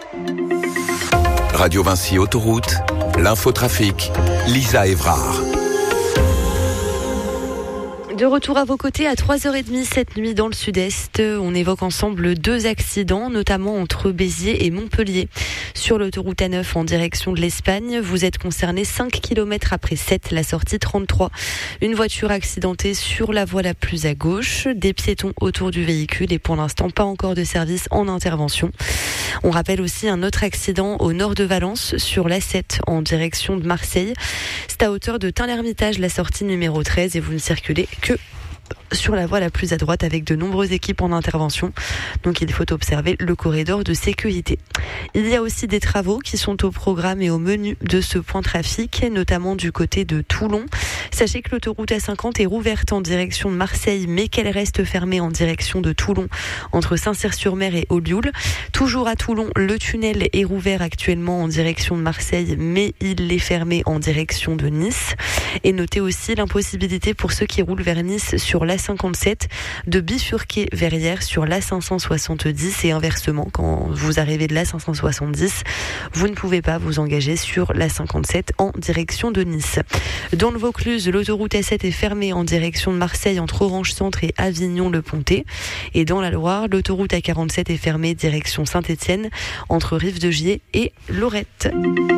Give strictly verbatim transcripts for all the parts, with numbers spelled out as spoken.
Radio Vinci Autoroute, l'infotrafic, Lisa Évrard. De retour à vos côtés à trois heures trente cette nuit dans le sud-est. On évoque ensemble deux accidents, notamment entre Béziers et Montpellier. Sur l'autoroute A neuf en direction de l'Espagne, vous êtes concerné cinq kilomètres après sept, la sortie trente-trois. Une voiture accidentée sur la voie la plus à gauche, des piétons autour du véhicule et pour l'instant pas encore de service en intervention. On rappelle aussi un autre accident au nord de Valence sur l'A sept en direction de Marseille. C'est à hauteur de Tain-l'Hermitage, la sortie numéro treize et vous ne circulez que sur la voie la plus à droite avec de nombreuses équipes en intervention. Donc il faut observer le corridor de sécurité. Il y a aussi des travaux qui sont au programme et au menu de ce point trafic, notamment du côté de Toulon. Sachez que l'autoroute A cinquante est rouverte en direction de Marseille, mais qu'elle reste fermée en direction de Toulon, entre Saint-Cyr-sur-Mer et Ollioules. Toujours à Toulon, le tunnel est rouvert actuellement en direction de Marseille, mais il est fermé en direction de Nice. Et notez aussi l'impossibilité pour ceux qui roulent vers Nice sur l'A cinquante-sept de bifurquer vers hier sur l'A cinq cent soixante-dix et inversement, quand vous arrivez de l'A cinq cent soixante-dix, vous ne pouvez pas vous engager sur l'A cinquante-sept en direction de Nice. Dans le Vaucluse, l'autoroute A sept est fermée en direction de Marseille entre Orange Centre et Avignon-le-Pontet. Et dans la Loire, l'autoroute A quarante-sept est fermée direction Saint-Étienne entre Rive-de-Gier et Lorette.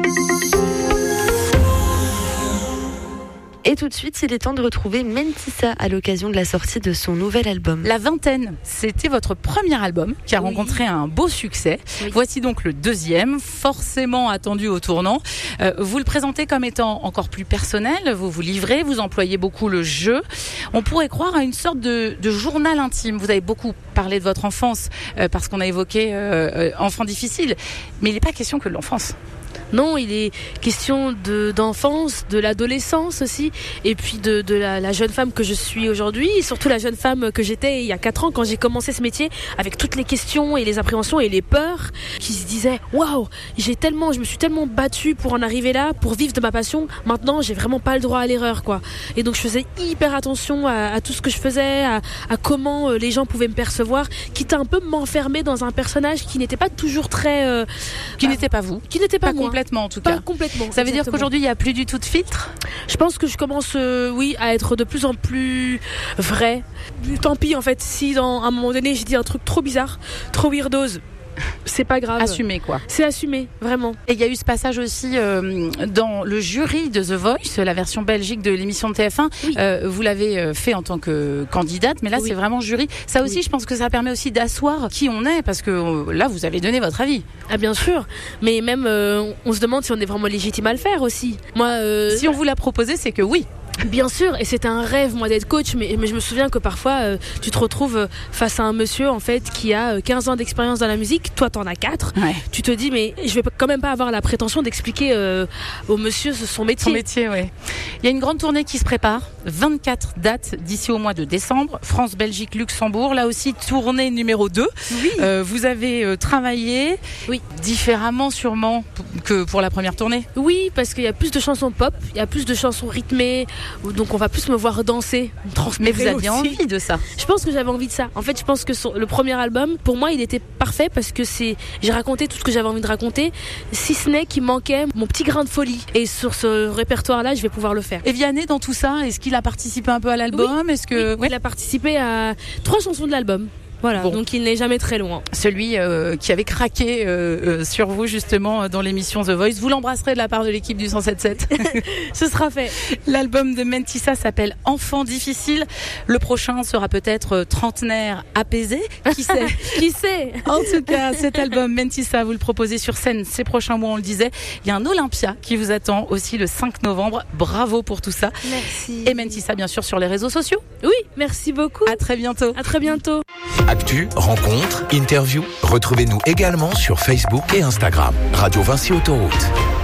Et tout de suite, il est temps de retrouver Mentissa à l'occasion de la sortie de son nouvel album. La Vingtaine, c'était votre premier album qui a oui. rencontré un beau succès. Oui. Voici donc le deuxième, forcément attendu au tournant. Euh, vous le présentez comme étant encore plus personnel, vous vous livrez, vous employez beaucoup le jeu. On pourrait croire à une sorte de, de journal intime. Vous avez beaucoup parlé de votre enfance euh, parce qu'on a évoqué euh, euh, enfant difficile, mais il n'est pas question que de l'enfance. Non, il est question de, d'enfance, de l'adolescence aussi, et puis de, de la, la jeune femme que je suis aujourd'hui, et surtout la jeune femme que j'étais il y a quatre ans quand j'ai commencé ce métier, avec toutes les questions et les appréhensions et les peurs, qui se disaient waouh, j'ai tellement, je me suis tellement battue pour en arriver là, pour vivre de ma passion. Maintenant, j'ai vraiment pas le droit à l'erreur, quoi. Et donc, je faisais hyper attention à, à tout ce que je faisais, à, à comment les gens pouvaient me percevoir, quitte à un peu m'enfermer dans un personnage qui n'était pas toujours très, euh, qui bah, n'était pas vous, qui n'était pas, pas moi. Complètement en tout cas. Pas complètement. Ça veut exactement. dire qu'aujourd'hui il n'y a plus du tout de filtre. Je pense que je commence, euh, oui, à être de plus en plus vrai. Tant pis en fait, si dans, à un moment donné j'ai dit un truc trop bizarre, trop weirdos. C'est pas grave. Assumé quoi. C'est assumé, vraiment. Et il y a eu ce passage aussi euh, dans le jury de The Voice, la version belgique de l'émission de T F un. Oui. Euh, vous l'avez fait en tant que candidate, mais là oui. c'est vraiment jury. Ça aussi, oui. je pense que ça permet aussi d'asseoir qui on est, parce que euh, là, vous avez donné votre avis. Ah bien sûr, mais même euh, on se demande si on est vraiment légitime à le faire aussi. Moi, euh... si on vous l'a proposé, c'est que oui. Bien sûr, et c'était un rêve moi d'être coach, mais, mais je me souviens que parfois euh, tu te retrouves face à un monsieur en fait qui a quinze ans d'expérience dans la musique, toi t'en as quatre, ouais. Tu te dis mais je vais quand même pas avoir la prétention d'expliquer euh, au monsieur son métier. Son métier, oui. Il y a une grande tournée qui se prépare, vingt-quatre dates d'ici au mois de décembre, France, Belgique, Luxembourg, là aussi tournée numéro deux. Oui. Euh, vous avez euh, travaillé oui. différemment sûrement que pour la première tournée. Oui, parce qu'il y a plus de chansons pop, il y a plus de chansons rythmées, donc on va plus me voir danser. Mais vous aviez aussi envie de ça. Je pense que j'avais envie de ça. En fait, je pense que son, le premier album, pour moi, il était parfait parce que c'est, j'ai raconté tout ce que j'avais envie de raconter, si ce n'est qu'il manquait mon petit grain de folie. Et sur ce répertoire-là, je vais pouvoir le faire. Et Vianney, dans tout ça, est-ce qu'il a participé un peu à l'album? Oui, Est-ce que... oui, oui. Il a participé à trois chansons de l'album. Voilà, bon. Donc il n'est jamais très loin. Celui euh, qui avait craqué euh, euh, sur vous justement dans l'émission The Voice, vous l'embrasserez de la part de l'équipe du cent sept sept. Ce sera fait. L'album de Mentissa s'appelle Enfant difficile. Le prochain sera peut-être Trentenaire apaisé. Qui sait? Qui sait? En tout cas, cet album Mentissa, vous le proposez sur scène ces prochains mois, on le disait. Il y a un Olympia qui vous attend aussi le cinq novembre. Bravo pour tout ça. Merci. Et Mentissa, bien sûr, sur les réseaux sociaux. Oui, merci beaucoup. À très bientôt. À très bientôt. Actu, rencontres, interviews, retrouvez-nous également sur Facebook et Instagram. Radio Vinci Autoroute.